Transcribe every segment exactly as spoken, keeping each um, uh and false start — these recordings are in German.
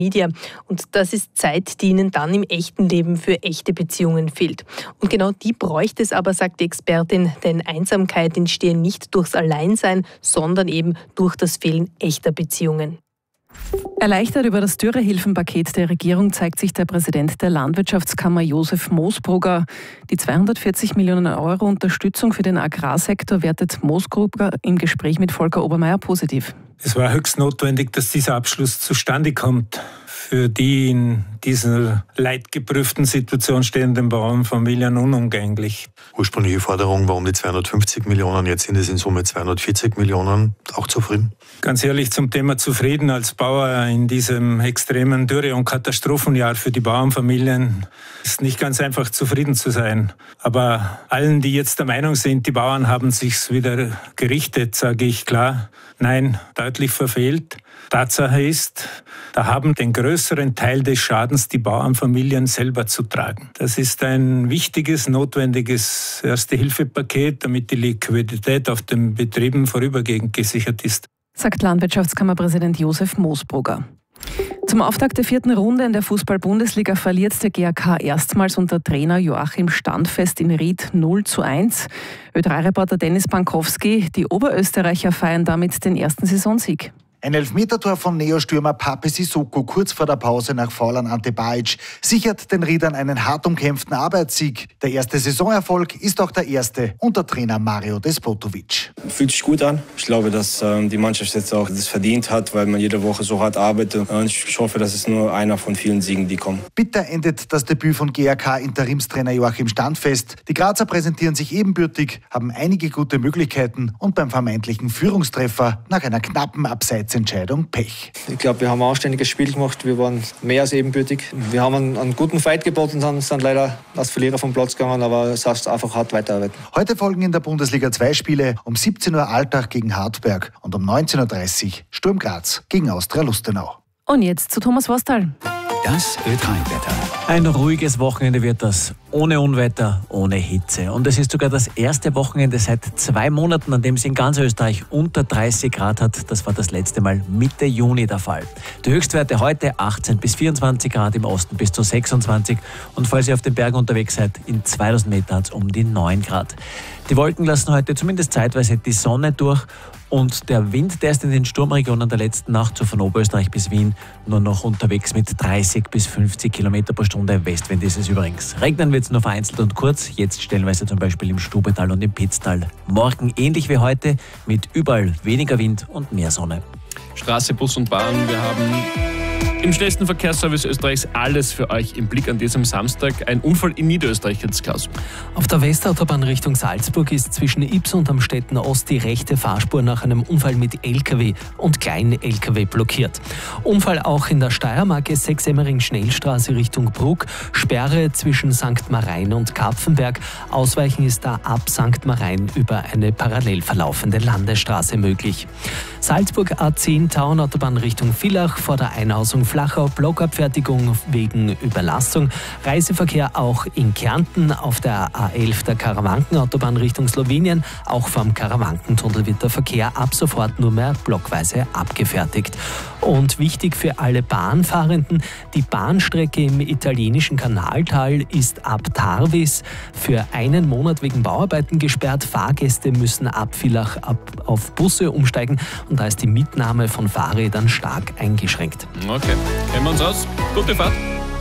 Media. Und das ist Zeit, die ihnen dann im echten Leben für echte Beziehungen fehlt. Und genau die bräuchte es aber, sagt die Expertin, denn Einsamkeit entstehe nicht durchs Alleinsein, sondern eben durch das Fehlen echter Beziehungen. Erleichtert über das Dürrehilfenpaket der Regierung zeigt sich der Präsident der Landwirtschaftskammer Josef Moosbrugger. Die zweihundertvierzig Millionen Euro Unterstützung für den Agrarsektor wertet Moosbrugger im Gespräch mit Volker Obermeier positiv. Es war höchst notwendig, dass dieser Abschluss zustande kommt. Für die in dieser leidgeprüften Situation stehenden Bauernfamilien unumgänglich. Ursprüngliche Forderung war um die zweihundertfünfzig Millionen, jetzt sind es in Summe zweihundertvierzig Millionen. Auch zufrieden? Ganz ehrlich, zum Thema zufrieden als Bauer in diesem extremen Dürre- und Katastrophenjahr für die Bauernfamilien ist nicht ganz einfach zufrieden zu sein. Aber allen, die jetzt der Meinung sind, die Bauern haben sich's wieder gerichtet, sage ich klar, nein, deutlich verfehlt. Tatsache ist, da haben den größeren Teil des Schadens die Bauernfamilien selber zu tragen. Das ist ein wichtiges, notwendiges Erste-Hilfe-Paket, damit die Liquidität auf den Betrieben vorübergehend gesichert ist, sagt Landwirtschaftskammerpräsident Josef Moosbrugger. Zum Auftakt der vierten Runde in der Fußball-Bundesliga verliert der G A K erstmals unter Trainer Joachim Standfest in Ried null zu eins. Ö drei Reporter Dennis Pankowski, die Oberösterreicher feiern damit den ersten Saisonsieg. Ein Elfmetertor von Neostürmer Pape Sissoko kurz vor der Pause nach Foul an Ante Bajic sichert den Riedern einen hart umkämpften Arbeitssieg. Der erste Saisonerfolg ist auch der erste unter Trainer Mario Despotovic. Fühlt sich gut an. Ich glaube, dass ähm, die Mannschaft jetzt auch das verdient hat, weil man jede Woche so hart arbeitet. Und ich hoffe, dass es nur einer von vielen Siegen, die kommen. Bitter endet das Debüt von G A K-Interimstrainer Joachim Standfest. Die Grazer präsentieren sich ebenbürtig, haben einige gute Möglichkeiten und beim vermeintlichen Führungstreffer nach einer knappen Abseits Entscheidung Pech. Ich glaube, wir haben ein anständiges Spiel gemacht. Wir waren mehr als ebenbürtig. Wir haben einen, einen guten Fight geboten und sind dann leider als Verlierer vom Platz gegangen, aber es heißt einfach hart weiterarbeiten. Heute folgen in der Bundesliga zwei Spiele. Um siebzehn Uhr Altach gegen Hartberg und um neunzehn Uhr dreißig Sturm Graz gegen Austria Lustenau. Und jetzt zu Thomas Wastal. Das Ö drei Wetter. Ein ruhiges Wochenende wird das. Ohne Unwetter, ohne Hitze. Und es ist sogar das erste Wochenende seit zwei Monaten, an dem es in ganz Österreich unter dreißig Grad hat. Das war das letzte Mal Mitte Juni der Fall. Die Höchstwerte heute achtzehn bis vierundzwanzig Grad, im Osten bis zu sechsundzwanzig. Und falls ihr auf den Bergen unterwegs seid, in zweitausend Meter hat es um die neun Grad. Die Wolken lassen heute zumindest zeitweise die Sonne durch. Und der Wind, der ist in den Sturmregionen der letzten Nacht, so von Oberösterreich bis Wien, nur noch unterwegs mit dreißig bis fünfzig Kilometer pro Stunde. Westwind ist es übrigens. Regnen wird es nur vereinzelt und kurz, jetzt stellenweise zum Beispiel im Stubetal und im Pitztal. Morgen ähnlich wie heute, mit überall weniger Wind und mehr Sonne. Straße, Bus und Bahn, wir haben im schnellsten Verkehrsservice Österreichs alles für euch im Blick an diesem Samstag. Ein Unfall in Niederösterreich jetzt, Klaus. Auf der Westautobahn Richtung Salzburg ist zwischen Ybbs und Amstetten Ost die rechte Fahrspur nach einem Unfall mit L K W und kleinen L K W blockiert. Unfall auch in der Steiermark, S sechs Emmering-Schnellstraße Richtung Bruck. Sperre zwischen Sankt Marein und Kapfenberg. Ausweichen ist da ab Sankt Marein über eine parallel verlaufende Landesstraße möglich. Salzburg A zehn Tauernautobahn Richtung Villach vor der Einhausung Flachau, Blockabfertigung wegen Überlastung. Reiseverkehr auch in Kärnten auf der A elf der Karawankenautobahn Richtung Slowenien. Auch vom Karawankentunnel wird der Verkehr ab sofort nur mehr blockweise abgefertigt. Und wichtig für alle Bahnfahrenden, die Bahnstrecke im italienischen Kanaltal ist ab Tarvis für einen Monat wegen Bauarbeiten gesperrt. Fahrgäste müssen ab Villach ab auf Busse umsteigen und da ist die Mitnahme von Fahrrädern stark eingeschränkt. Okay, kennen wir uns aus. Gute Fahrt.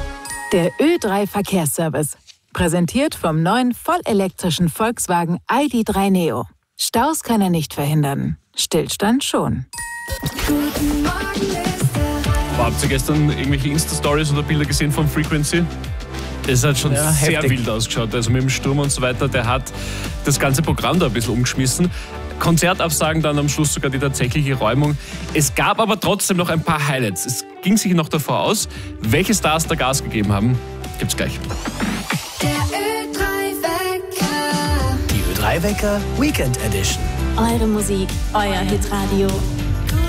Der Ö drei Verkehrsservice. Präsentiert vom neuen vollelektrischen Volkswagen I D drei Neo. Staus kann er nicht verhindern. Stillstand schon. Guten Morgen, habt ihr gestern irgendwelche Insta-Stories oder Bilder gesehen von Frequency? Es hat schon ja, sehr heftig. Wild ausgeschaut. Also mit dem Sturm und so weiter, der hat das ganze Programm da ein bisschen umgeschmissen. Konzertabsagen, dann am Schluss sogar die tatsächliche Räumung. Es gab aber trotzdem noch ein paar Highlights. Es ging sich noch davor aus. Welche Stars da Gas gegeben haben, gibt's gleich. Der Ö drei Wecker. Die Ö drei Wecker Weekend Edition. Eure Musik, euer Hitradio.